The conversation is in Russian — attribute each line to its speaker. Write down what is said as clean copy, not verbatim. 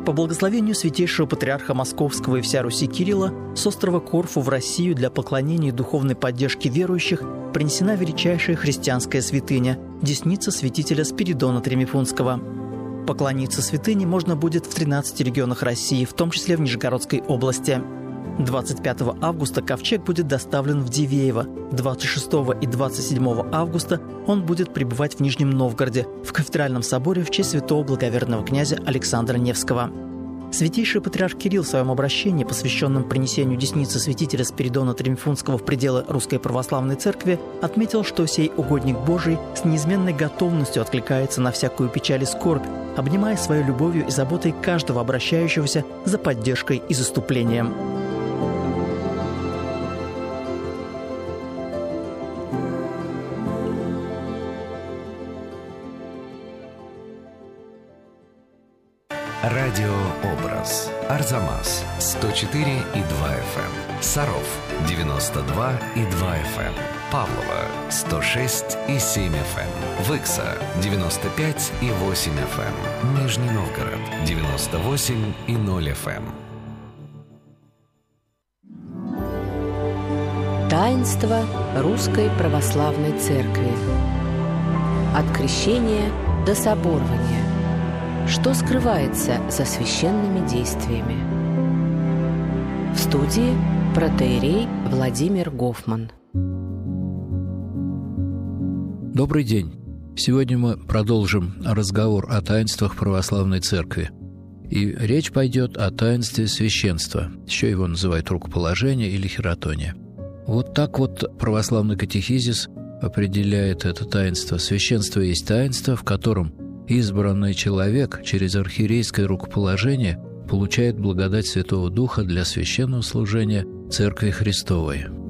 Speaker 1: По благословению святейшего патриарха Московского и вся Руси Кирилла с острова Корфу в Россию для поклонения и духовной поддержки верующих принесена величайшая христианская святыня – десница святителя Спиридона Тремифунского. Поклониться святыне можно будет в 13 регионах России, в том числе в Нижегородской области. 25 августа ковчег будет доставлен в Дивеево. 26 и 27 августа он будет пребывать в Нижнем Новгороде, в кафедральном соборе в честь святого благоверного князя Александра Невского. Святейший патриарх Кирилл в своем обращении, посвященном принесению десницы святителя Спиридона Тремифунского в пределы Русской Православной Церкви, отметил, что сей угодник Божий с неизменной готовностью откликается на всякую печаль и скорбь, обнимая своей любовью и заботой каждого обращающегося за поддержкой и заступлением.
Speaker 2: Радиообраз. Арзамас 104,2 FM. Саров 92,2 FM. Павлово 106,7 FM. Выкса 95,8 FM. Нижний Новгород 98,0 FM.
Speaker 3: Таинство Русской Православной Церкви. От крещения до соборования. Что скрывается за священными действиями? В студии протоиерей Владимир Гофман.
Speaker 4: Добрый день. Сегодня мы продолжим разговор о таинствах православной церкви. И речь пойдет о таинстве священства. Еще его называют рукоположение или хиротония. Вот так вот православный катехизис определяет это таинство. Священство есть таинство, в котором избранный человек через архиерейское рукоположение получает благодать Святого Духа для священного служения Церкви Христовой.